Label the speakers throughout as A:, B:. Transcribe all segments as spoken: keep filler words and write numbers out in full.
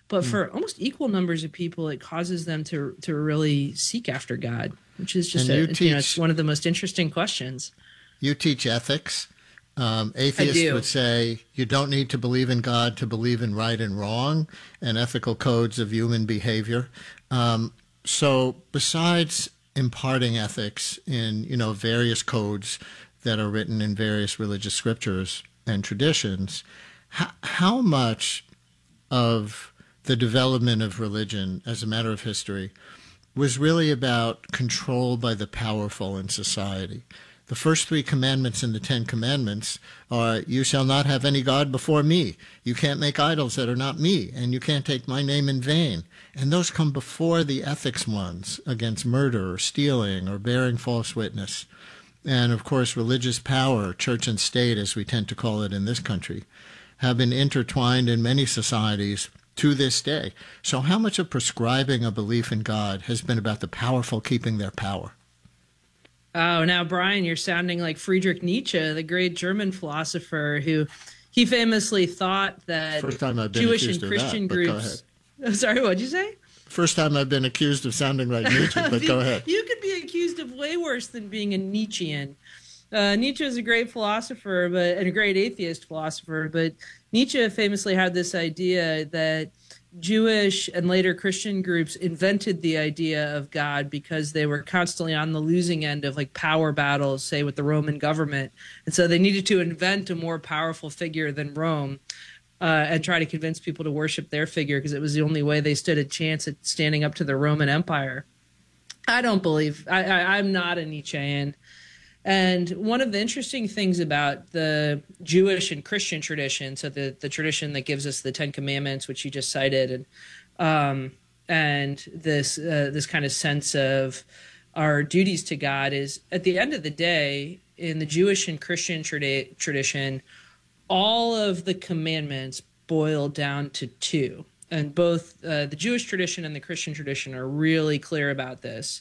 A: But
B: Mm.
A: for almost equal numbers of people, it causes them to to really seek after God, which is just
B: And
A: a,
B: you
A: you
B: teach-
A: know, it's one of the most interesting questions.
B: You teach ethics. Um,
A: I
B: atheists
A: do.
B: would say you don't need to believe in God to believe in right and wrong and ethical codes of human behavior. Um, so besides imparting ethics in, you know, various codes that are written in various religious scriptures and traditions, how, how much of the development of religion as a matter of history was really about control by the powerful in society? The first three commandments in the Ten Commandments are, you shall not have any God before me. You can't make idols that are not me, and you can't take my name in vain. And those come before the ethics ones against murder or stealing or bearing false witness. And, of course, religious power, church and state, as we tend to call it in this country, have been intertwined in many societies to this day. So how much of prescribing a belief in God has been about the powerful keeping their power?
A: Oh, now, Brian, you're sounding like Friedrich Nietzsche, the great German philosopher who he famously thought that
B: First time I've been
A: Jewish
B: accused
A: and
B: of
A: Christian
B: that, but go
A: groups. Oh, sorry, what'd you say?
B: First time I've been accused of sounding like Nietzsche, but go ahead.
A: You could be accused of way worse than being a Nietzschean. Uh, Nietzsche is a great philosopher, but and a great atheist philosopher. But Nietzsche famously had this idea that Jewish and later Christian groups invented the idea of God because they were constantly on the losing end of like power battles, say with the Roman government. And so they needed to invent a more powerful figure than Rome uh, and try to convince people to worship their figure because it was the only way they stood a chance at standing up to the Roman Empire. I don't believe, I, I, I'm not a Nietzschean. And one of the interesting things about the Jewish and Christian tradition, so the, the tradition that gives us the Ten Commandments, which you just cited, and um, and this uh, this kind of sense of our duties to God is, at the end of the day, in the Jewish and Christian tradi- tradition, all of the commandments boil down to two. And both uh, the Jewish tradition and the Christian tradition are really clear about this.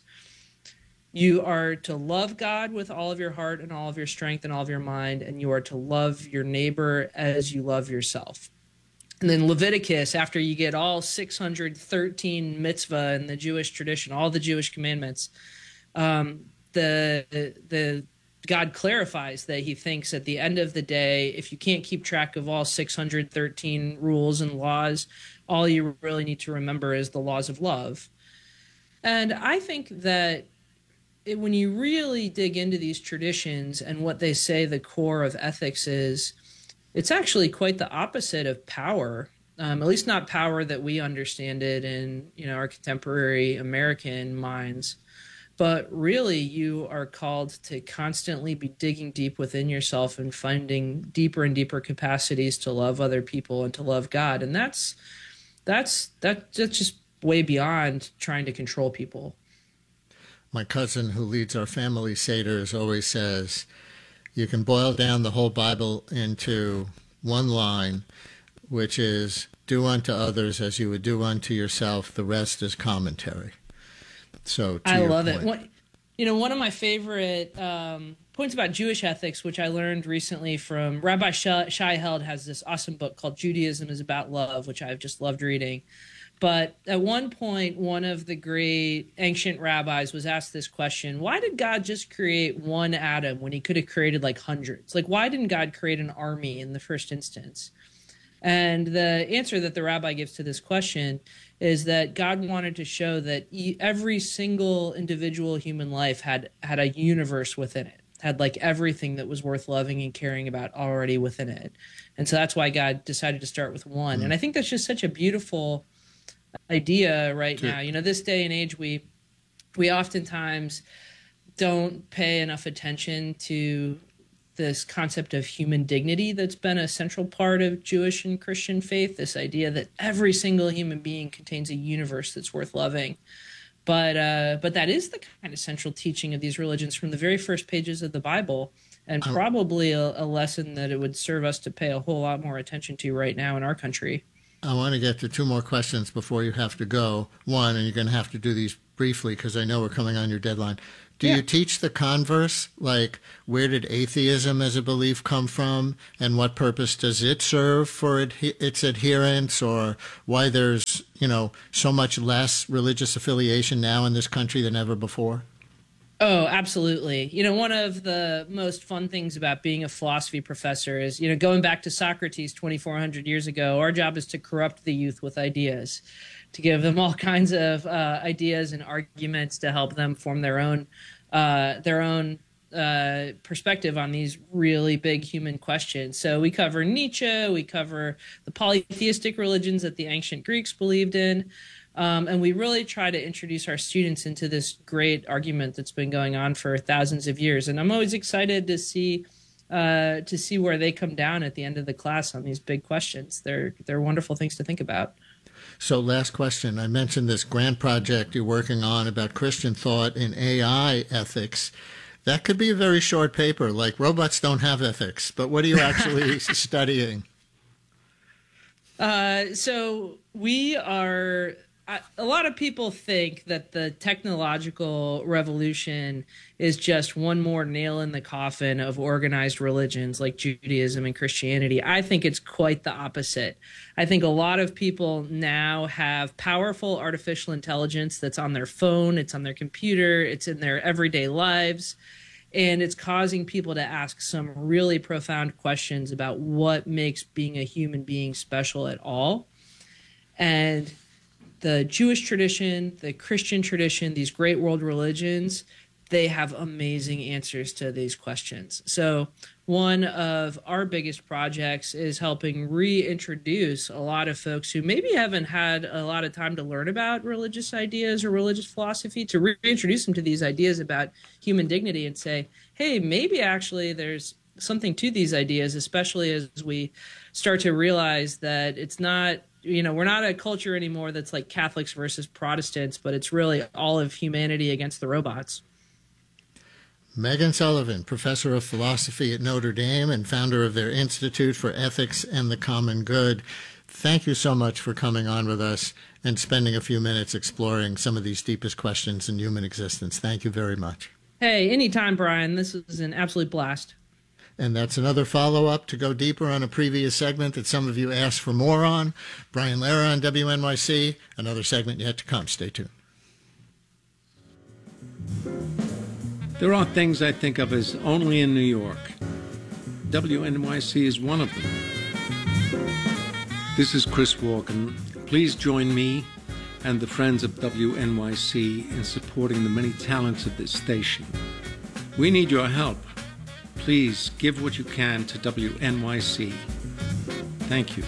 A: You are to love God with all of your heart and all of your strength and all of your mind, and you are to love your neighbor as you love yourself. And then Leviticus, after you get all six hundred thirteen mitzvah in the Jewish tradition, all the Jewish commandments, um, the the God clarifies that he thinks at the end of the day, if you can't keep track of all six hundred thirteen rules and laws, all you really need to remember is the laws of love. And I think that It, when you really dig into these traditions and what they say the core of ethics is, it's actually quite the opposite of power, um, at least not power that we understand it in, you know, our contemporary American minds. But really, you are called to constantly be digging deep within yourself and finding deeper and deeper capacities to love other people and to love God. And that's that's that, that's just way beyond trying to control people.
B: My cousin who leads our family seders always says, you can boil down the whole Bible into one line, which is, do unto others as you would do unto yourself. The rest is commentary. So to
A: I
B: your
A: love
B: point.
A: it. One, you know, one of my favorite um, points about Jewish ethics, which I learned recently from Rabbi Shai Held, has this awesome book called Judaism is About Love, which I've just loved reading. But at one point, one of the great ancient rabbis was asked this question: why did God just create one atom when he could have created like hundreds? Like, why didn't God create an army in the first instance? And the answer that the rabbi gives to this question is that God wanted to show that every single individual human life had, had a universe within it, had like everything that was worth loving and caring about already within it. And so that's why God decided to start with one. Mm. And I think that's just such a beautiful idea right now. You know, this day and age, we we oftentimes don't pay enough attention to this concept of human dignity that's been a central part of Jewish and Christian faith, this idea that every single human being contains a universe that's worth loving. But uh, but that is the kind of central teaching of these religions from the very first pages of the Bible, and probably a, a lesson that it would serve us to pay a whole lot more attention to right now in our country.
B: I want to get to two more questions before you have to go. One, and you're going to have to do these briefly because I know we're coming on your deadline. Do yeah. you teach the converse? Like, where did atheism as a belief come from, and what purpose does it serve for it, its adherents, or why there's, you know, so much less religious affiliation now in this country than ever before?
A: Oh, absolutely. You know, one of the most fun things about being a philosophy professor is, you know, going back to Socrates twenty-four hundred years ago, our job is to corrupt the youth with ideas, to give them all kinds of uh, ideas and arguments to help them form their own uh, their own uh, perspective on these really big human questions. So we cover Nietzsche, we cover the polytheistic religions that the ancient Greeks believed in. Um, and we really try to introduce our students into this great argument that's been going on for thousands of years. And I'm always excited to see uh, to see where they come down at the end of the class on these big questions. They're they're wonderful things to think about.
B: So last question. I mentioned this grant project you're working on about Christian thought in A I ethics. That could be a very short paper, like robots don't have ethics. But what are you actually studying?
A: Uh, so we are... I, a lot of people think that the technological revolution is just one more nail in the coffin of organized religions like Judaism and Christianity. I think it's quite the opposite. I think a lot of people now have powerful artificial intelligence that's on their phone, it's on their computer, it's in their everyday lives, and it's causing people to ask some really profound questions about what makes being a human being special at all. And the Jewish tradition, the Christian tradition, these great world religions, they have amazing answers to these questions. So one of our biggest projects is helping reintroduce a lot of folks who maybe haven't had a lot of time to learn about religious ideas or religious philosophy, to reintroduce them to these ideas about human dignity and say, hey, maybe actually there's something to these ideas, especially as we start to realize that it's not, you know, we're not a culture anymore that's like Catholics versus Protestants, but it's really all of humanity against the robots.
B: Megan Sullivan, professor of philosophy at Notre Dame and founder of their Institute for Ethics and the Common Good. Thank you so much for coming on with us and spending a few minutes exploring some of these deepest questions in human existence. Thank you very much.
A: Hey, anytime, Brian. This was an absolute blast.
B: And that's another follow-up to go deeper on a previous segment that some of you asked for more on. Brian Lehrer on W N Y C, another segment yet to come. Stay tuned.
C: There are things I think of as only in New York. W N Y C is one of them. This is Chris Walken. Please join me and the friends of W N Y C in supporting the many talents of this station. We need your help. Please give what you can to W N Y C. Thank you.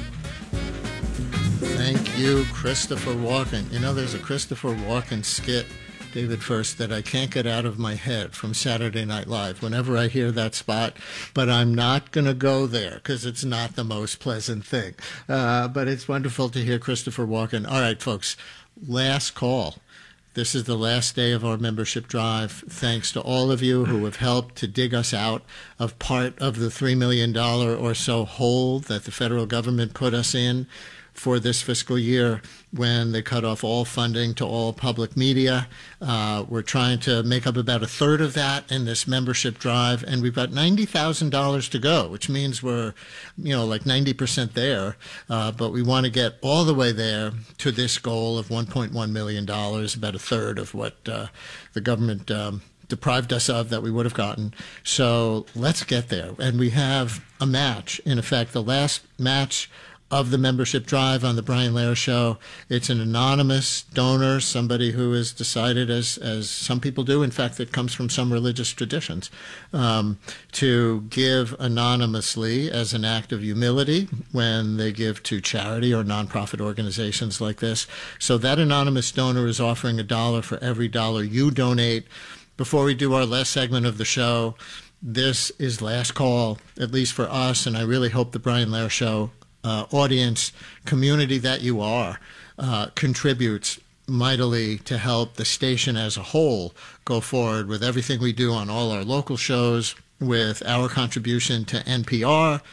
B: Thank you, Christopher Walken. You know, there's a Christopher Walken skit, David First, that I can't get out of my head from Saturday Night Live whenever I hear that spot, but I'm not going to go there because it's not the most pleasant thing. Uh, but it's wonderful to hear Christopher Walken. All right, folks, last call. This is the last day of our membership drive. Thanks to all of you who have helped to dig us out of part of the three million dollars or so hole that the federal government put us in for this fiscal year when they cut off all funding to all public media. Uh, we're trying to make up about a third of that in this membership drive, and we've got ninety thousand dollars to go, which means we're, you know, like ninety percent there. Uh, but we want to get all the way there to this goal of one point one million dollars, about a third of what uh, the government um, deprived us of that we would have gotten. So let's get there. And we have a match. In effect, the last match of the membership drive on the Brian Lehrer Show. It's an anonymous donor, somebody who has decided, as as some people do, in fact, that comes from some religious traditions, um, to give anonymously as an act of humility when they give to charity or nonprofit organizations like this. So that anonymous donor is offering a dollar for every dollar you donate. Before we do our last segment of the show, this is last call, at least for us, and I really hope the Brian Lehrer Show Uh, audience, community that you are, uh, contributes mightily to help the station as a whole go forward with everything we do on all our local shows, with our contribution to N P R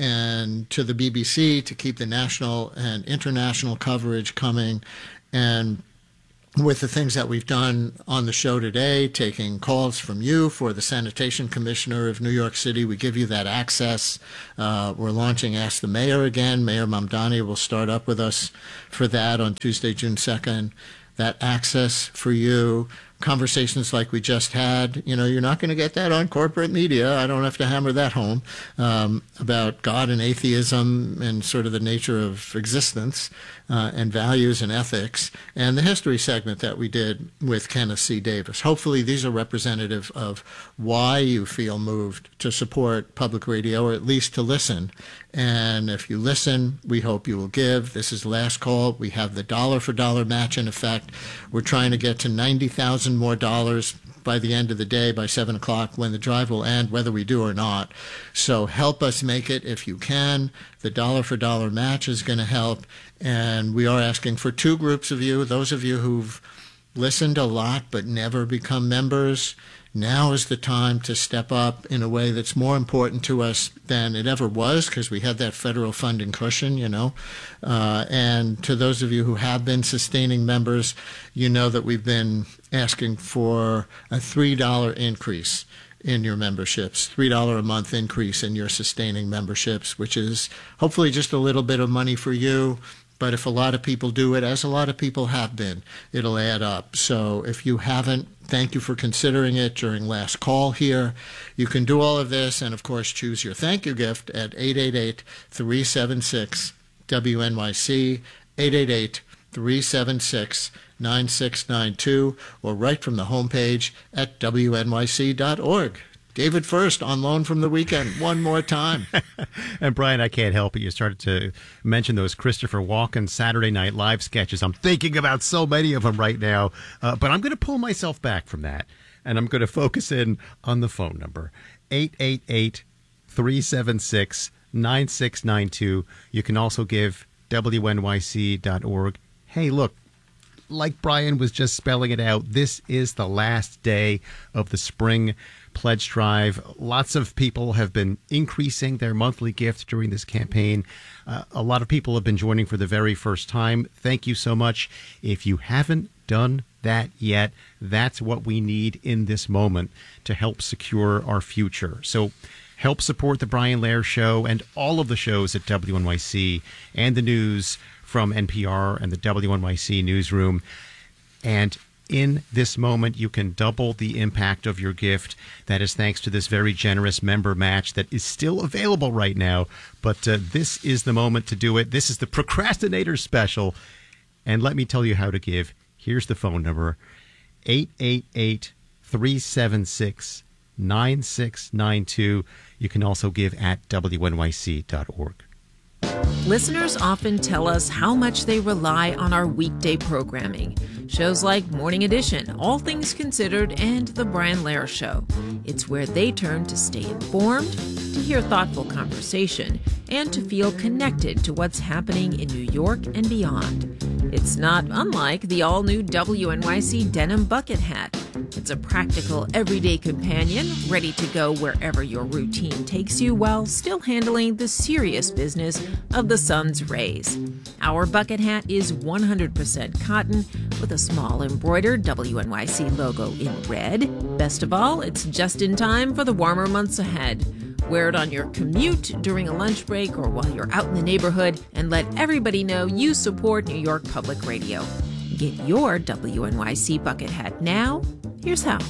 B: and to the B B C to keep the national and international coverage coming. And with the things that we've done on the show today, taking calls from you for the Sanitation Commissioner of New York City, we give you that access. Uh, we're launching Ask the Mayor again. Mayor Mamdani will start up with us for that on Tuesday, June second. That access for you. Conversations like we just had, you know, you're not going to get that on corporate media. I don't have to hammer that home um, about God and atheism and sort of the nature of existence uh, and values and ethics, and the history segment that we did with Kenneth C. Davis. Hopefully these are representative of why you feel moved to support public radio, or at least to listen. And if you listen, we hope you will give. This is last call. We have the dollar for dollar match in effect. We're trying to get to ninety thousand more dollars by the end of the day, by seven o'clock, when the drive will end, whether we do or not. So help us make it if you can. The dollar for dollar match is going to help. And we are asking for two groups of you, those of you who've listened a lot but never become members. Now is the time to step up in a way that's more important to us than it ever was, because we had that federal funding cushion, you know. Uh, and to those of you who have been sustaining members, you know that we've been asking for a three dollar increase in your memberships, three dollars a month increase in your sustaining memberships, which is hopefully just a little bit of money for you. But if a lot of people do it, as a lot of people have been, it'll add up. So if you haven't, thank you for considering it during last call here. You can do all of this and, of course, choose your thank you gift at eight eight eight, three seven six, W N Y C, eight eight eight, three seven six, nine six nine two, or right from the homepage at W N Y C dot org. David First on loan from the weekend one more time.
D: And Brian, I can't help it. You started to mention those Christopher Walken Saturday Night Live sketches. I'm thinking about so many of them right now, uh, but I'm going to pull myself back from that, and I'm going to focus in on the phone number, eight eight eight, three seven six, nine six nine two. You can also give W N Y C dot org. Hey, look, like Brian was just spelling it out, this is the last day of the spring pledge drive. Lots of people have been increasing their monthly gift during this campaign. Uh, a lot of people have been joining for the very first time. Thank you so much. If you haven't done that yet, that's what we need in this moment to help secure our future. So help support the Brian Lehrer Show and all of the shows at W N Y C and the news from N P R and the W N Y C newsroom. And in this moment, you can double the impact of your gift. That is thanks to this very generous member match that is still available right now. But uh, this is the moment to do it. This is the Procrastinator Special. And let me tell you how to give. Here's the phone number, eight eight eight, three seven six, nine six nine two. You can also give at W N Y C dot org.
E: Listeners often tell us how much they rely on our weekday programming. Shows like Morning Edition, All Things Considered, and The Brian Lehrer Show. It's where they turn to stay informed, to hear thoughtful conversation, and to feel connected to what's happening in New York and beyond. It's not unlike the all-new W N Y C denim bucket hat. It's a practical, everyday companion, ready to go wherever your routine takes you while still handling the serious business of the sun's rays. Our bucket hat is one hundred percent cotton with a small embroidered W N Y C logo in red. Best of all, it's just in time for the warmer months ahead. Wear it on your commute, during a lunch break, or while you're out in the neighborhood, and let everybody know you support New York Public Radio. Get your W N Y C bucket hat now. Here's how.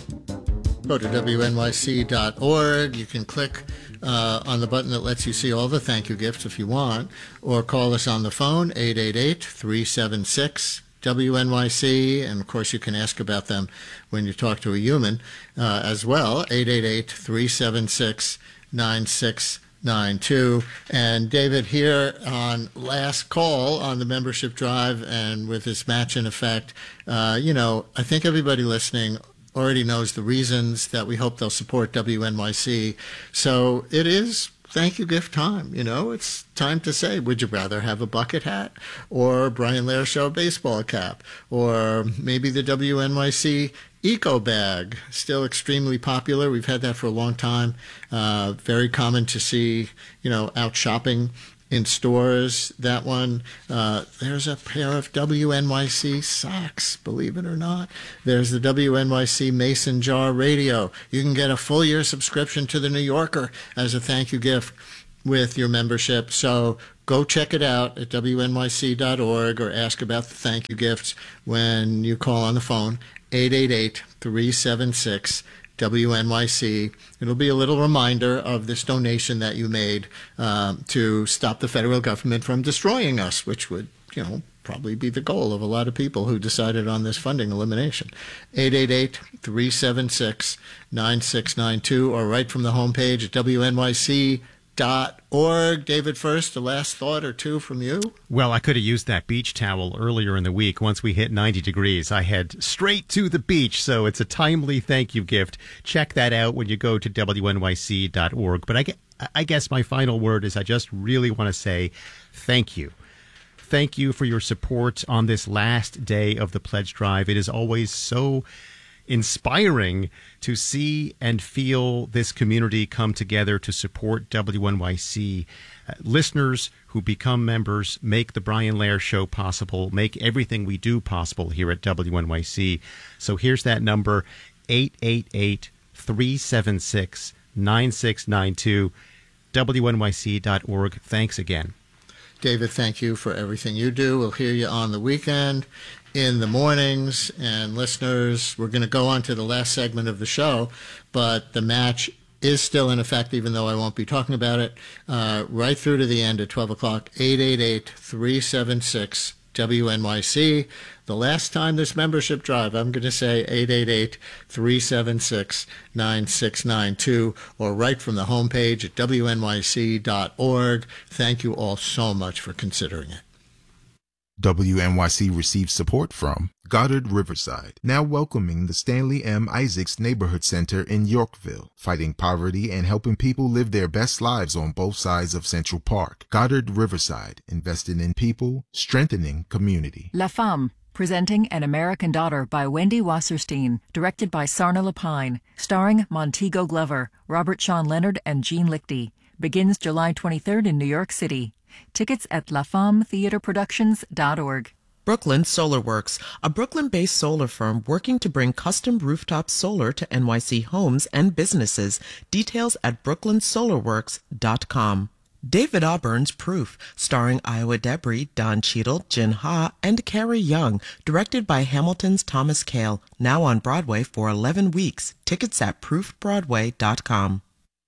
B: Go to W N Y C dot org. You can click uh, on the button that lets you see all the thank you gifts if you want, or call us on the phone, eight eight eight, three seven six, W N Y C, and of course you can ask about them when you talk to a human uh, as well, eight eight eight, three seven six, nine six nine two. And David, here on last call on the membership drive and with this match in effect, uh, you know, I think everybody listening already knows the reasons that we hope they'll support W N Y C. So it is thank you gift time. You know, it's time to say, would you rather have a bucket hat or Brian Lehrer Show baseball cap, or maybe the W N Y C Eco Bag, still extremely popular. We've had that for a long time. Uh, very common to see, you know, out shopping in stores. That one. Uh, there's a pair of W N Y C socks, believe it or not. There's the W N Y C Mason Jar Radio. You can get a full year subscription to the New Yorker as a thank you gift with your membership. So go check it out at W N Y C dot org or ask about the thank you gifts when you call on the phone, eight eight eight, three seven six, W N Y C. It'll be a little reminder of this donation that you made um, to stop the federal government from destroying us, which would, you know, probably be the goal of a lot of people who decided on this funding elimination. eight eight eight, three seven six, nine six nine two or right from the homepage at W N Y C dot org. David, first, the last thought or two from you?
D: Well, I could have used that beach towel earlier in the week. Once we hit ninety degrees, I head straight to the beach. So it's a timely thank you gift. Check that out when you go to W N Y C dot org. But I, I guess my final word is I just really want to say thank you. Thank you for your support on this last day of the pledge drive. It is always so inspiring to see and feel this community come together to support W N Y C. Uh, listeners who become members make the Brian Lehrer Show possible, make everything we do possible here at W N Y C. So here's that number, eight eight eight, three seven six, nine six nine two, W N Y C dot org. Thanks again.
B: David, thank you for everything you do. We'll hear you on the weekend, in the mornings. And listeners, we're going to go on to the last segment of the show, but the match is still in effect, even though I won't be talking about it, uh, right through to the end at twelve o'clock, eight eight eight, three seven six, W N Y C. The last time this membership drive, I'm going to say eight eight eight, three seven six, nine six nine two or right from the homepage at W N Y C dot org. Thank you all so much for considering it.
F: W N Y C receives support from Goddard Riverside, now welcoming the Stanley M. Isaacs Neighborhood Center in Yorkville, fighting poverty and helping people live their best lives on both sides of Central Park. Goddard Riverside, investing in people, strengthening community.
G: La Femme, presenting An American Daughter by Wendy Wasserstein, directed by Sarna Lapine, starring Montego Glover, Robert Sean Leonard, and Gene Lichty, begins July twenty-third in New York City. Tickets at la femme theater productions dot org.
H: Brooklyn Solar Works, a Brooklyn-based solar firm working to bring custom rooftop solar to N Y C homes and businesses. Details at brooklyn solar works dot com. David Auburn's Proof, starring Iowa Debris, Don Cheadle, Jin Ha, and Carrie Young, directed by Hamilton's Thomas Kail, now on Broadway for eleven weeks. Tickets at proof broadway dot com.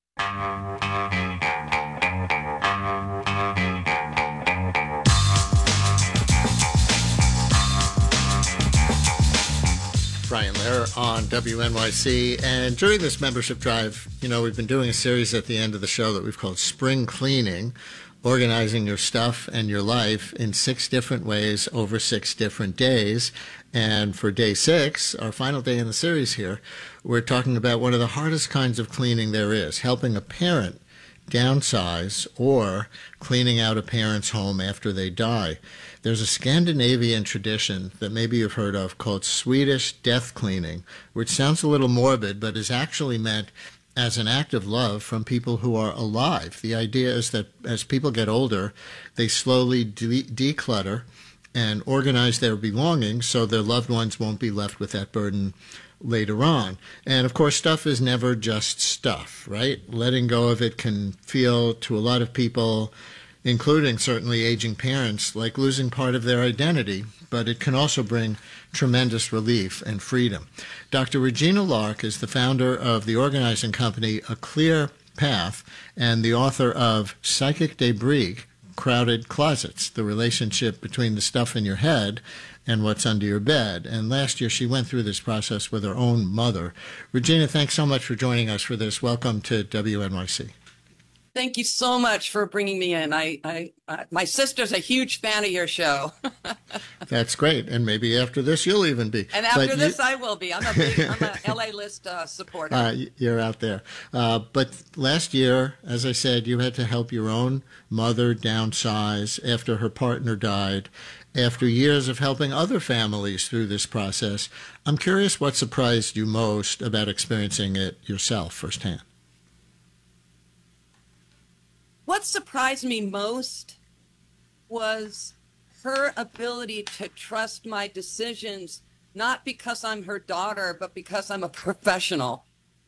B: Brian Lehrer on W N Y C. And during this membership drive, you know, we've been doing a series at the end of the show that we've called Spring Cleaning, organizing your stuff and your life in six different ways over six different days. And for day six, our final day in the series here, we're talking about one of the hardest kinds of cleaning there is, helping a parent downsize or cleaning out a parent's home after they die. There's a Scandinavian tradition that maybe you've heard of called Swedish death cleaning, which sounds a little morbid, but is actually meant as an act of love from people who are alive. The idea is that as people get older, they slowly de- declutter and organize their belongings so their loved ones won't be left with that burden later on. And of course, stuff is never just stuff, right? Letting go of it can feel to a lot of people, including certainly aging parents, like losing part of their identity, but it can also bring tremendous relief and freedom. Doctor Regina Lark is the founder of the organizing company A Clear Path and the author of Psychic Debris, Crowded Closets, the relationship between the stuff in your head and what's under your bed. And last year she went through this process with her own mother. Regina, thanks so much for joining us for this. Welcome to W N Y C.
I: Thank you so much for bringing me in. I, I, uh, my sister's a huge fan of your show.
B: That's great. And maybe after this, you'll even be.
I: And after
B: but
I: this,
B: you,
I: I will be. I'm a big, I'm a L A List uh, supporter.
B: Uh, you're out there. Uh, but last year, as I said, you had to help your own mother downsize after her partner died. After years of helping other families through this process, I'm curious what surprised you most about experiencing it yourself firsthand.
I: What surprised me most was her ability to trust my decisions, not because I'm her daughter, but because I'm a professional.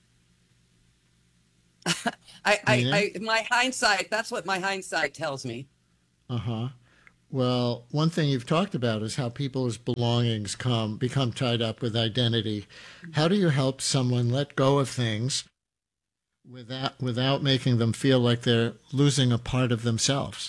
I: I, I,
B: Yeah.
I: I, my hindsight, that's what my hindsight tells me.
B: Uh-huh. Well, one thing you've talked about is how people's belongings come become tied up with identity. How do you help someone let go of things without without making them feel like they're losing a part of themselves?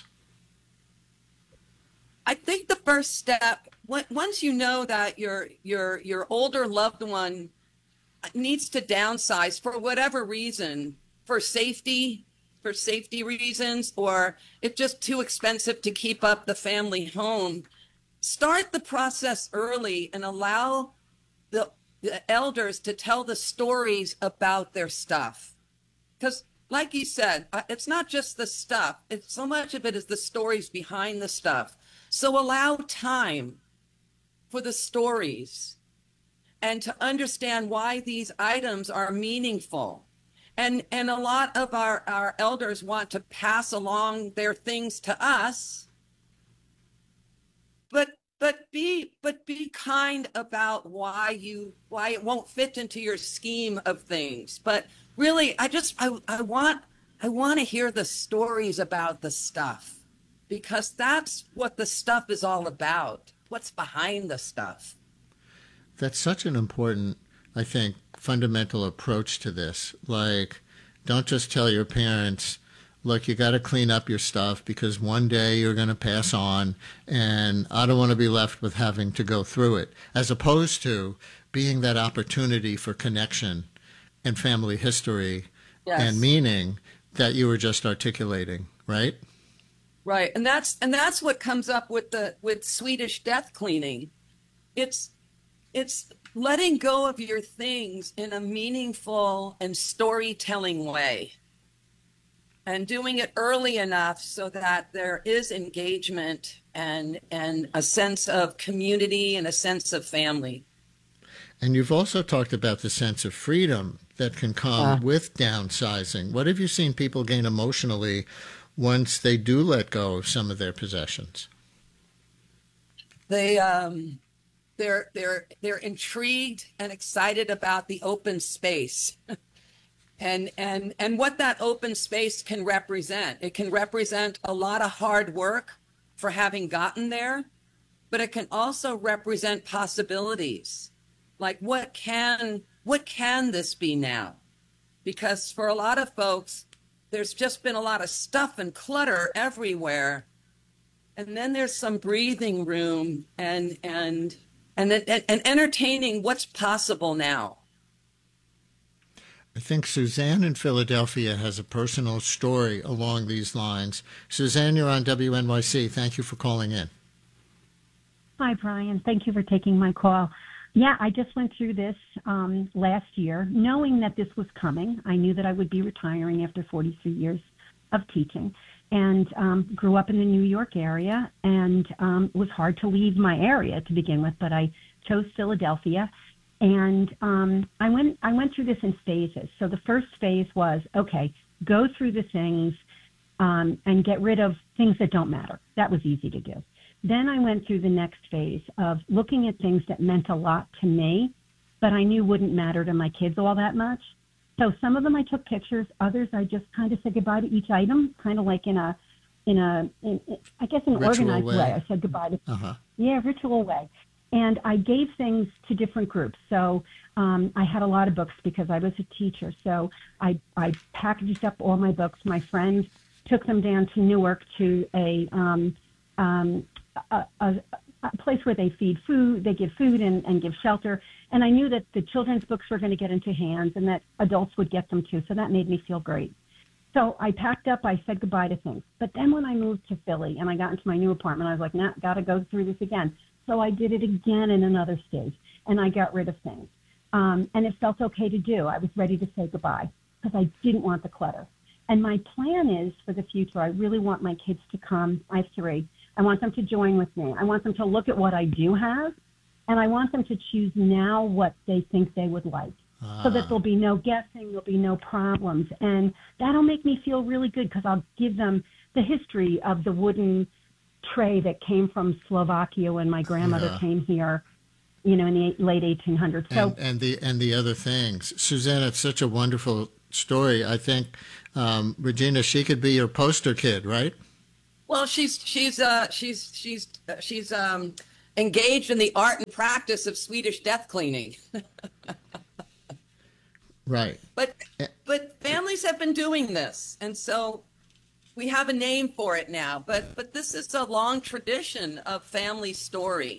I: I think the first step, on- once you know that your your your older loved one needs to downsize for whatever reason, for safety, for safety reasons, or it's just too expensive to keep up the family home, start the process early and allow the, the elders to tell the stories about their stuff. Because like you said, uh, it's not just the stuff. It's so much of it is the stories behind the stuff. So allow time for the stories and to understand why these items are meaningful. And and a lot of our, our elders want to pass along their things to us, but but be but be kind about why you why it won't fit into your scheme of things. But really, I just I, I want I want to hear the stories about the stuff, because that's what the stuff is all about. What's behind the stuff.
B: That's such an important, I think, fundamental approach to this. Like, don't just tell your parents, look, you got to clean up your stuff because one day you're going to pass on and I don't want to be left with having to go through it, as opposed to being that opportunity for connection and family history
I: Yes.
B: and meaning that you were just articulating, right?
I: Right. And that's and that's what comes up with the with Swedish death cleaning. It's it's letting go of your things in a meaningful and storytelling way, and doing it early enough so that there is engagement and and a sense of community and a sense of family.
B: And you've also talked about the sense of freedom that can come
I: Uh.
B: with downsizing. What have you seen people gain emotionally once they do let go of some of their possessions?
I: They um they're they're they're intrigued and excited about the open space. And and and what that open space can represent. It can represent a lot of hard work for having gotten there, but it can also represent possibilities. Like what can what can this be now? Because for a lot of folks, there's just been a lot of stuff and clutter everywhere. And then there's some breathing room and and and and, and entertaining what's possible now.
B: I think Suzanne in Philadelphia has a personal story along these lines. Suzanne, you're on W N Y C. Thank you for calling in.
J: Hi, Brian. Thank you for taking my call. Yeah, I just went through this um, last year, knowing that this was coming. I knew that I would be retiring after forty-three years of teaching, and um, grew up in the New York area, and um, it was hard to leave my area to begin with, but I chose Philadelphia. And um, I went I went through this in phases. So the first phase was, okay, go through the things um, and get rid of things that don't matter. That was easy to do. Then I went through the next phase of looking at things that meant a lot to me, but I knew wouldn't matter to my kids all that much. So some of them I took pictures. Others I just kind of said goodbye to each item, kind of like in a, in a, in, I guess in an
B: Ritual
J: organized
B: way.
J: way. I said goodbye to,
B: Uh-huh.
J: yeah, ritual way. And I gave things to different groups. So um, I had a lot of books because I was a teacher. So I, I packaged up all my books. My friends took them down to Newark to a, um, um, a, a, a place where they feed food, they give food and, and give shelter. And I knew that the children's books were going to get into hands and that adults would get them too. So that made me feel great. So I packed up, I said goodbye to things. But then when I moved to Philly and I got into my new apartment, I was like, nah, got to go through this again. So I did it again in another stage, and I got rid of things. Um, and it felt okay to do. I was ready to say goodbye because I didn't want the clutter. And my plan is for the future, I really want my kids to come. I have three. I want them to join with me. I want them to look at what I do have, and I want them to choose now what they think they would like. Ah. So that there'll be no guessing, there'll be no problems. And that'll make me feel really good because I'll give them the history of the wooden tray that came from Slovakia when my grandmother yeah. came here, you know, in the late eighteen hundreds. So,
B: and, and the and the other things. Suzanne, it's such a wonderful story. I think, um, Regina, she could be your poster kid, right?
I: Well, she's she's uh, she's she's uh, she's um, engaged in the art and practice of Swedish death cleaning.
B: Right.
I: But but families have been doing this, and so we have a name for it now. But but this is a long tradition of family story.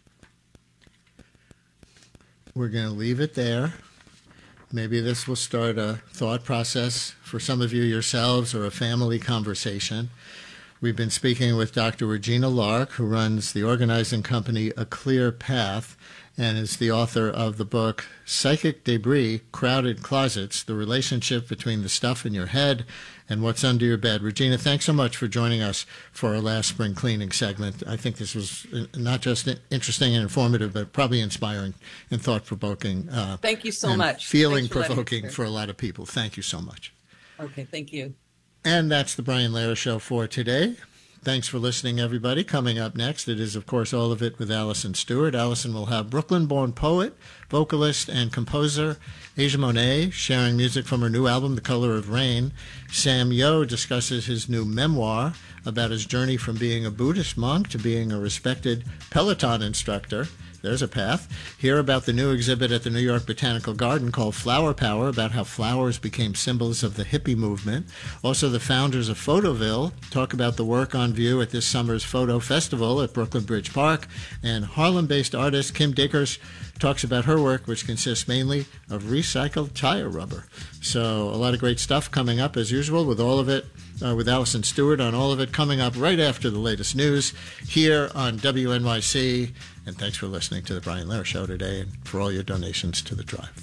B: We're going to leave it there. Maybe this will start a thought process for some of you yourselves or a family conversation. We've been speaking with Doctor Regina Lark, who runs the organizing company A Clear Path and is the author of the book Psychic Debris, Crowded Closets, the relationship between the stuff in your head and what's under your bed. Regina, thanks so much for joining us for our last spring cleaning segment. I think this was not just interesting and informative, but probably inspiring and thought-provoking. Uh,
I: Thank you so much.
B: Feeling-provoking for a lot of people. Thank you so much.
I: Okay, thank you.
B: And that's the Brian Lehrer Show for today. Thanks for listening, everybody. Coming up next, it is, of course, All of It with Allison Stewart. Allison will have Brooklyn-born poet, vocalist, and composer Asia Monet sharing music from her new album, The Color of Rain. Sam Yo discusses his new memoir about his journey from being a Buddhist monk to being a respected Peloton instructor. There's a path. Hear about the new exhibit at the New York Botanical Garden called Flower Power, about how flowers became symbols of the hippie movement. Also, the founders of Photoville talk about the work on view at this summer's photo festival at Brooklyn Bridge Park. And Harlem-based artist Kim Dickers talks about her work, which consists mainly of recycled tire rubber. So a lot of great stuff coming up, as usual, with All of It, uh, with Allison Stewart on All of It, coming up right after the latest news here on W N Y C. And thanks for listening to the Brian Lehrer Show today and for all your donations to the Drive.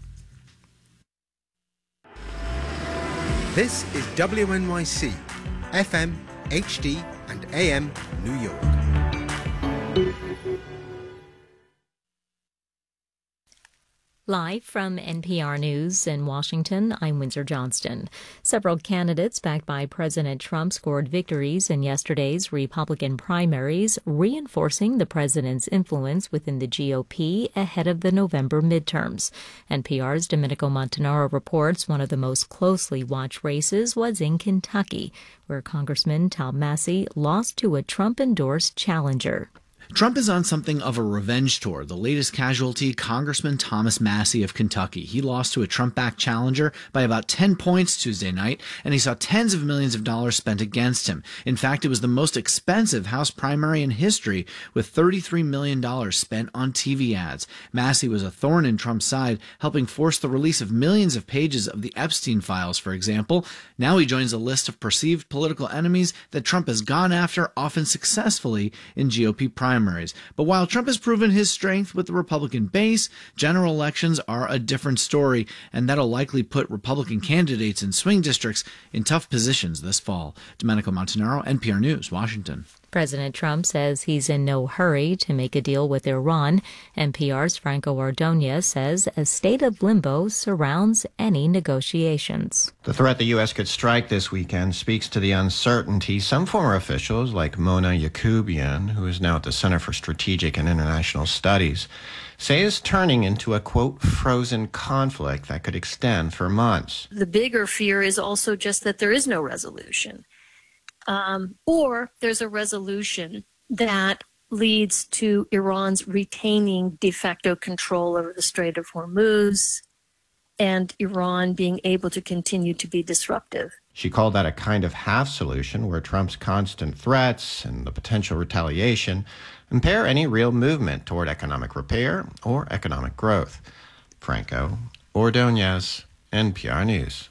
K: This is W N Y C, F M, H D, and A M New York.
L: Live from N P R News in Washington, I'm Windsor Johnston. Several candidates backed by President Trump scored victories in yesterday's Republican primaries, reinforcing the president's influence within the G O P ahead of the November midterms. N P R's Domenico Montanaro reports one of the most closely watched races was in Kentucky, where Congressman Tom Massie lost to a Trump-endorsed challenger.
M: Trump is on something of a revenge tour. The latest casualty, Congressman Thomas Massie of Kentucky. He lost to a Trump-backed challenger by about ten points Tuesday night, and he saw tens of millions of dollars spent against him. In fact, it was the most expensive House primary in history, with thirty-three million dollars spent on T V ads. Massie was a thorn in Trump's side, helping force the release of millions of pages of the Epstein files, for example. Now he joins a list of perceived political enemies that Trump has gone after, often successfully, in G O P primaries. But while Trump has proven his strength with the Republican base, general elections are a different story, and that'll likely put Republican candidates in swing districts in tough positions this fall. Domenico Montanaro, N P R News, Washington.
L: President Trump says he's in no hurry to make a deal with Iran. N P R's Franco Ordonez says a state of limbo surrounds any negotiations.
N: The threat the U S could strike this weekend speaks to the uncertainty some former officials, like Mona Yacoubian, who is now at the Center for Strategic and International Studies, say is turning into a, quote, frozen conflict that could extend for months.
O: The bigger fear is also just that there is no resolution. Um, or there's a resolution that leads to Iran's retaining de facto control over the Strait of Hormuz and Iran being able to continue to be disruptive.
N: She called that a kind of half solution where Trump's constant threats and the potential retaliation impair any real movement toward economic repair or economic growth. Franco Ordonez, N P R News.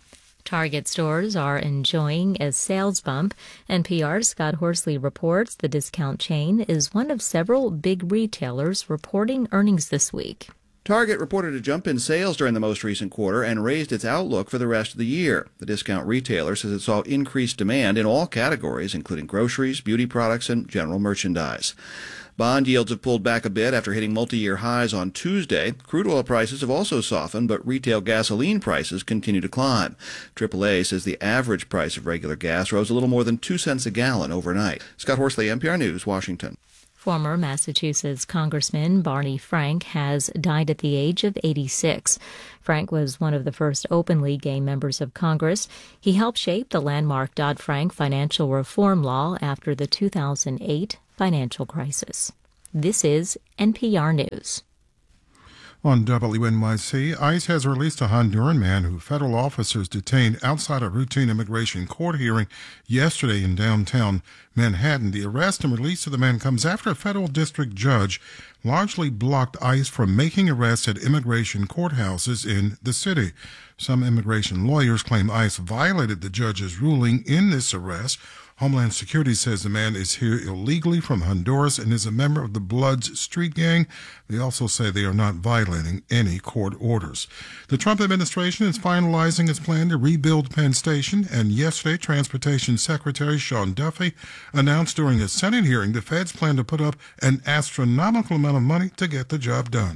L: Target stores are enjoying a sales bump. N P R's Scott Horsley reports the discount chain is one of several big retailers reporting earnings this week.
P: Target reported a jump in sales during the most recent quarter and raised its outlook for the rest of the year. The discount retailer says it saw increased demand in all categories, including groceries, beauty products, and general merchandise. Bond yields have pulled back a bit after hitting multi-year highs on Tuesday. Crude oil prices have also softened, but retail gasoline prices continue to climb. triple A says the average price of regular gas rose a little more than two cents a gallon overnight. Scott Horsley, N P R News, Washington.
L: Former Massachusetts Congressman Barney Frank has died at the age of eighty-six. Frank was one of the first openly gay members of Congress. He helped shape the landmark Dodd-Frank financial reform law after the two thousand eight financial crisis. This is N P R News.
Q: On W N Y C, ICE has released a Honduran man who federal officers detained outside a routine immigration court hearing yesterday in downtown Manhattan. The arrest and release of the man comes after a federal district judge largely blocked ICE from making arrests at immigration courthouses in the city. Some immigration lawyers claim ICE violated the judge's ruling in this arrest. Homeland Security says the man is here illegally from Honduras and is a member of the Bloods street gang. They also say they are not violating any court orders. The Trump administration is finalizing its plan to rebuild Penn Station, and yesterday Transportation Secretary Sean Duffy announced during a Senate hearing the feds plan to put up an astronomical amount of money to get the job done.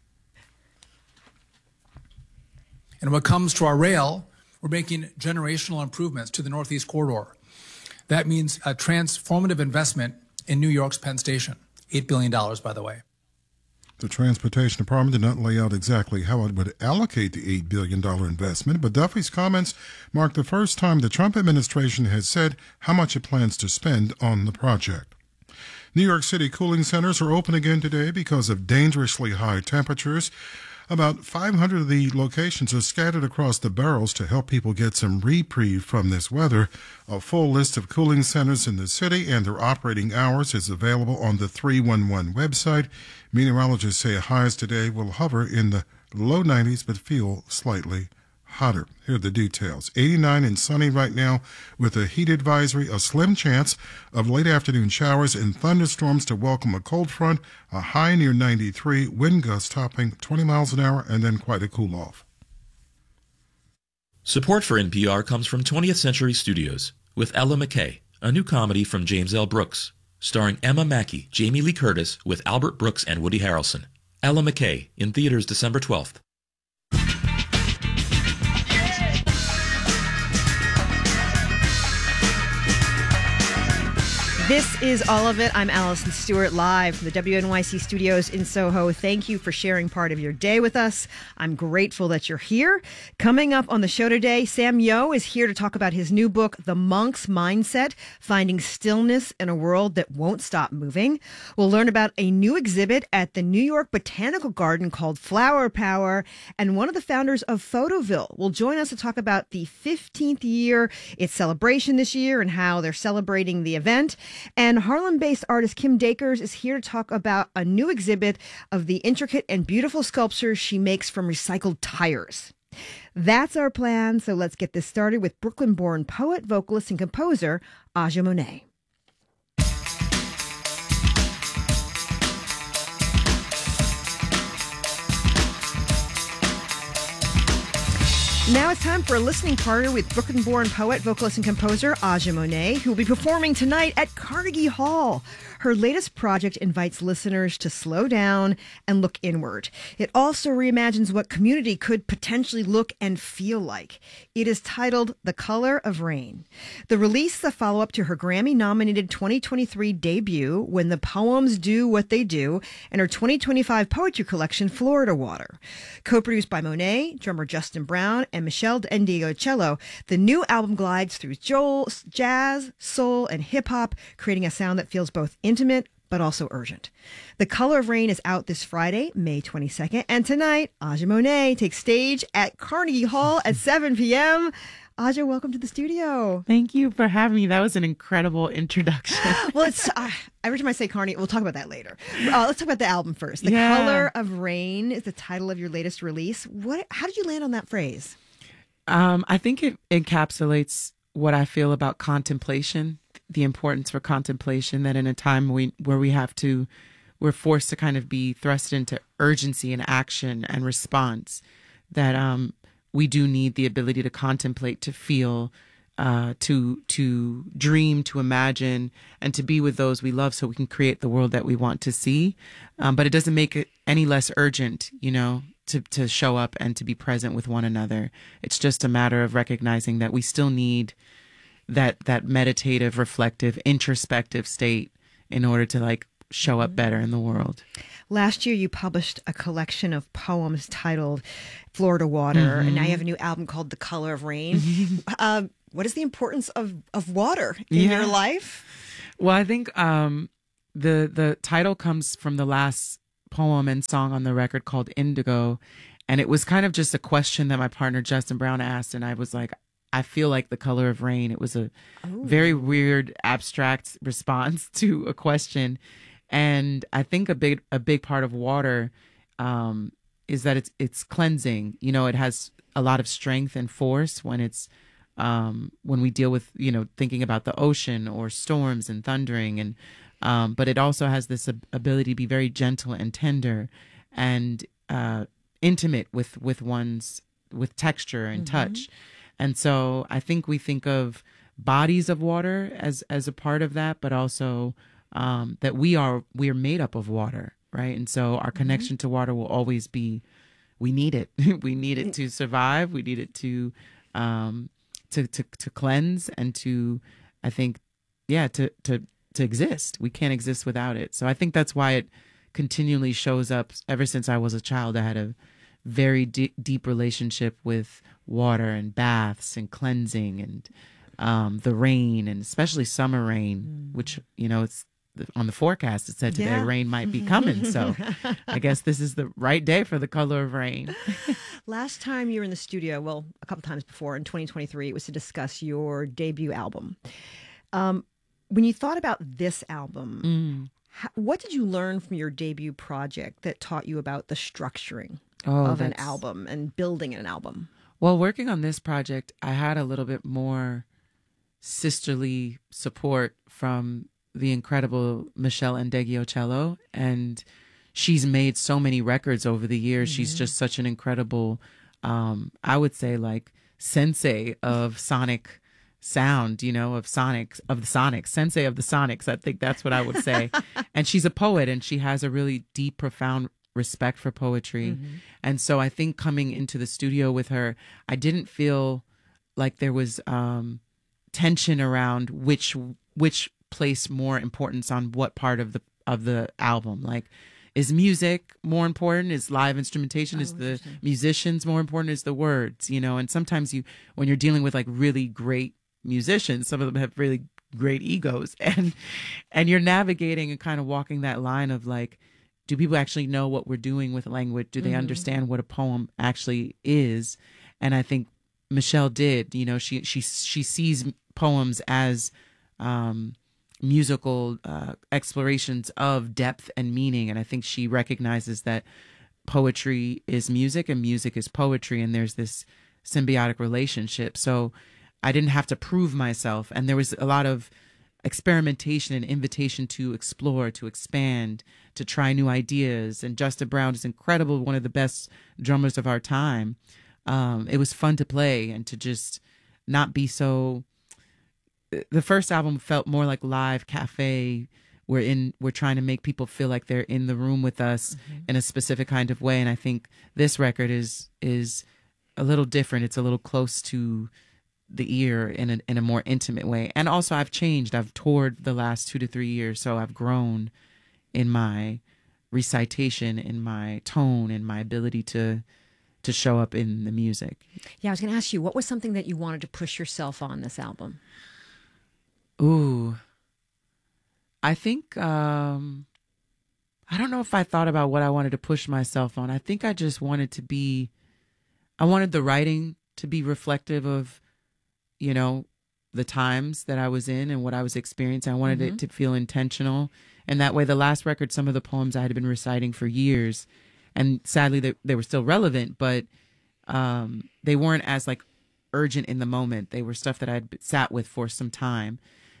R: And when it comes to our rail, we're making generational improvements to the Northeast Corridor. That means a transformative investment in New York's Penn Station, eight billion dollars, by the way.
Q: The Transportation Department did not lay out exactly how it would allocate the eight billion dollars investment, but Duffy's comments mark the first time the Trump administration has said how much it plans to spend on the project. New York City cooling centers are open again today because of dangerously high temperatures. About five hundred of the locations are scattered across the boroughs to help people get some reprieve from this weather. A full list of cooling centers in the city and their operating hours is available on the three one one website. Meteorologists say highs today will hover in the low nineties but feel slightly hotter. Here are the details. eighty-nine and sunny right now with a heat advisory, a slim chance of late afternoon showers and thunderstorms to welcome a cold front, a high near ninety-three, wind gusts topping twenty miles an hour, and then quite a cool off.
S: Support for N P R comes from twentieth Century Studios with Ella McKay, a new comedy from James L. Brooks, starring Emma Mackey, Jamie Lee Curtis, with Albert Brooks and Woody Harrelson. Ella McKay, in theaters December twelfth.
T: This is All of It. I'm Allison Stewart, live from the W N Y C studios in Soho. Thank you for sharing part of your day with us. I'm grateful that you're here. Coming up on the show today, Sam Yo is here to talk about his new book, The Monk's Mindset, Finding Stillness in a World That Won't Stop Moving. We'll learn about a new exhibit at the New York Botanical Garden called Flower Power, and one of the founders of Photoville will join us to talk about the fifteenth year, its celebration this year, and how they're celebrating the event. And Harlem-based artist Kim Dakers is here to talk about a new exhibit of the intricate and beautiful sculptures she makes from recycled tires. That's our plan, so let's get this started with Brooklyn-born poet, vocalist, and composer Aja Monet. Now it's time for a listening party with Brooklyn-born poet, vocalist, and composer Aja Monet, who will be performing tonight at Carnegie Hall. Her latest project invites listeners to slow down and look inward. It also reimagines what community could potentially look and feel like. It is titled The Color of Rain. The release is a follow-up to her Grammy-nominated twenty twenty-three debut, When the Poems Do What They Do, and her twenty twenty-five poetry collection, Florida Water. Co-produced by Monet, drummer Justin Brown, and Michelle Endigo cello, the new album glides through jazz, soul, and hip-hop, creating a sound that feels both intimate but also urgent. The Color of Rain is out this Friday, May twenty-second, and tonight, Aja Monet takes stage at Carnegie Hall at seven p.m. Aja, welcome to the studio.
U: Thank you for having me. That was an incredible introduction.
T: Well, it's uh, every time I say Carnegie, we'll talk about that later. Uh, let's talk about the album first. The
U: yeah.
T: Color of Rain is the title of your latest release. What? How did you land on that phrase?
U: Um, I think it encapsulates what I feel about contemplation, the importance for contemplation, that in a time we, where we have to, we're forced to kind of be thrust into urgency and action and response, that um, we do need the ability to contemplate, to feel, uh, to to dream, to imagine, and to be with those we love so we can create the world that we want to see. Um, but it doesn't make it any less urgent, you know, to, to show up and to be present with one another. It's just a matter of recognizing that we still need that that meditative, reflective, introspective state in order to like show up better in the world.
T: Last year, you published a collection of poems titled Florida Water,
U: Mm-hmm.
T: and now you have a new album called The Color of Rain. uh, what is the importance of, of water in
U: Yeah.
T: your life?
U: Well, I think um, the the title comes from the last poem and song on the record called Indigo, and it was kind of just a question that my partner Justin Brown asked, and I was like, I feel like the color of rain. It was a
T: Oh.
U: very weird, abstract response to a question. And I think a big a big part of water um, is that it's it's cleansing. You know, it has a lot of strength and force when it's um, when we deal with, you know, thinking about the ocean or storms and thundering, and um, but it also has this ab- ability to be very gentle and tender and uh, intimate with with one's with texture and
A: Mhm.
U: touch. And so I think we think of bodies of water as as a part of that, but also um, that we are we are made up of water, right? And so our connection to water will always be, we need it. We need it to survive. We need it to um, to to to cleanse and to, I think, yeah, to to to exist. We can't exist without it. So I think that's why it continually shows up. Ever since I was a child, I had a very deep, deep relationship with water and baths and cleansing and um, the rain, and especially summer rain, which, you know, it's on the forecast. It said today
T: Yeah.
U: rain might be coming. So I guess this is the right day for the color of rain.
T: Last time you were in the studio, well, a couple times before in twenty twenty-three, it was to discuss your debut album. Um, when you thought about this album,
U: Mm.
T: ho- what did you learn from your debut project that taught you about the structuring
U: Oh,
T: of an
U: that's-
T: album and building an album?
U: Well, working on this project, I had a little bit more sisterly support from the incredible Michelle Ndegeocello, and she's made so many records over the years. She's
A: Mhm.
U: just such an incredible, um, I would say, like sensei of sonic sound, you know, of sonics, of the sonics, sensei of the sonics. I think that's what I would say. And she's a poet, and she has a really deep, profound respect for poetry.
A: Mhm.
U: And so I think coming into the studio with her, I didn't feel like there was um, tension around which which place more importance on what part of the of the album. Like, is music more important? Is live instrumentation? Is the musicians more important? Is the words? You know, and sometimes you, when you're dealing with like really great musicians, some of them have really great egos, and and you're navigating and kind of walking that line of like, do people actually know what we're doing with language? Do they
A: Mhm.
U: understand what a poem actually is? And I think Michelle did. You know, she she she sees poems as um, musical uh, explorations of depth and meaning, and I think she recognizes that poetry is music and music is poetry, and there's this symbiotic relationship. So I didn't have to prove myself, and there was a lot of experimentation and invitation to explore, to expand, to try new ideas. And Justin Brown is incredible, one of the best drummers of our time. Um, it was fun to play and to just not be so. The first album felt more like live cafe. We're in. We're trying to make people feel like they're in the room with us in a specific kind of way. And I think this record is is a little different. It's a little close to the ear in a in a more intimate way. And also, I've changed. I've toured the last two to three years, so I've grown in my recitation, in my tone, in my ability to to show up in the music.
T: Yeah, I was going to ask you, what was something that you wanted to push yourself on this album?
U: Ooh, I think um, I don't know if I thought about what I wanted to push myself on. I think I just wanted to be. I wanted the writing to be reflective of, you know, the times that I was in and what I was experiencing. I wanted
A: Mhm.
U: it to feel intentional. And that way, the last record, some of the poems I had been reciting for years, and sadly, they, they were still relevant, but um, they weren't as like urgent in the moment. They were stuff that I'd sat with for some time.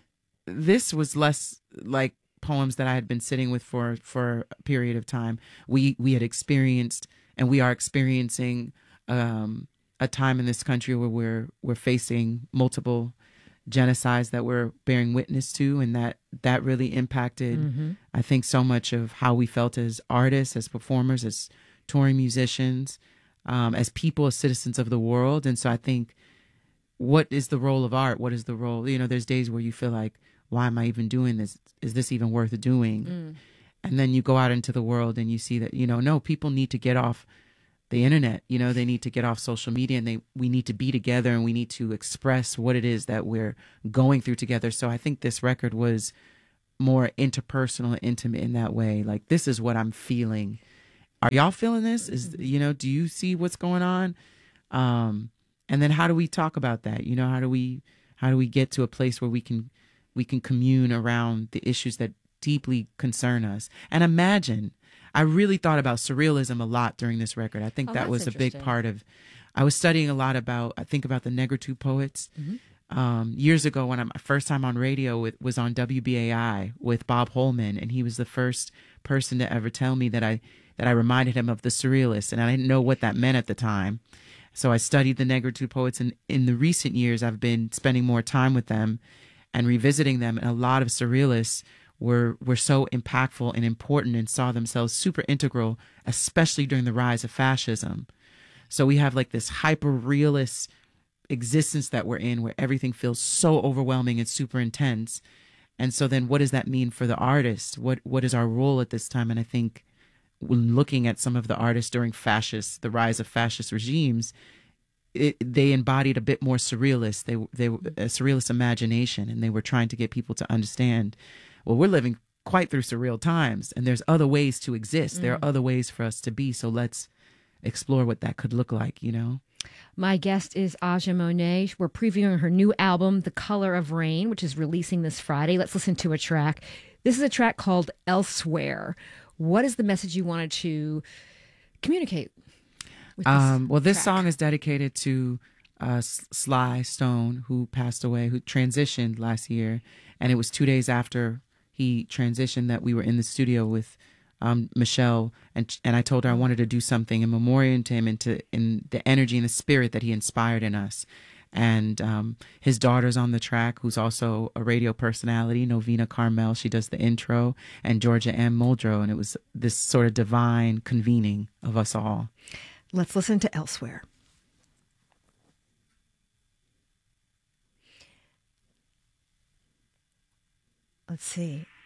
U: This was less like poems that I had been sitting with for, for a period of time. We we had experienced, and we are experiencing, um, a time in this country where we're we're facing multiple genocides that we're bearing witness to, and that that really impacted,
A: Mhm.
U: I think, so much of how we felt as artists, as performers, as touring musicians, um, as people, as citizens of the world. And so I think, what is the role of art? What is the role? You know, there's days where you feel like, why am I even doing this? Is this even worth doing?
A: Mm.
U: And then you go out into the world and you see that, you know, no, people need to get off the internet. You know, they need to get off social media, and they we need to be together, and we need to express what it is that we're going through together. So I think this record was more interpersonal and intimate in that way. Like, this is what I'm feeling. Are y'all feeling this? Is, you know, do you see what's going on? Um, and then how do we talk about that? You know, how do we how do we get to a place where we can we can commune around the issues that deeply concern us? And imagine, I really thought about surrealism a lot during this record. I think
A: Oh,
U: that
A: that's
U: was a big
A: interesting.
U: part of, I was studying a lot about, I think about the Negritude poets.
A: Mhm.
U: Um, years ago, when I, my first time on radio, it was on W B A I with Bob Holman, and he was the first person to ever tell me that I that I reminded him of the surrealists, and I didn't know what that meant at the time. So I studied the Negritude poets, and in the recent years, I've been spending more time with them and revisiting them. And a lot of surrealists were were so impactful and important, and saw themselves super integral, especially during the rise of fascism. So we have like this hyper realist existence that we're in, where everything feels so overwhelming and super intense. And so then what does that mean for the artist? What what is our role at this time? And I think when looking at some of the artists during fascist, the rise of fascist regimes, it, they embodied a bit more surrealist. They they a surrealist imagination, and they were trying to get people to understand, well, we're living quite through surreal times, and there's other ways to exist. There are
A: Mm.
U: other ways for us to be. So let's explore what that could look like, you know?
A: My guest is Aja Monet. We're previewing her new album, The Color of Rain, which is releasing this Friday. Let's listen to a track. This is a track called Elsewhere. What is the message you wanted to communicate with this
U: Um, well, this
A: track?
U: song is dedicated to uh, S- Sly Stone, who passed away, who transitioned last year. And it was two days after he transitioned that we were in the studio with um, Michelle, and and I told her I wanted to do something in memoriam to him, and to in the energy and the spirit that he inspired in us. And um, his daughter's on the track, who's also a radio personality, Novena Carmel. She does the intro, and Georgia M. Muldrow. And it was this sort of divine convening of us all.
A: Let's listen to Elsewhere. Let's see.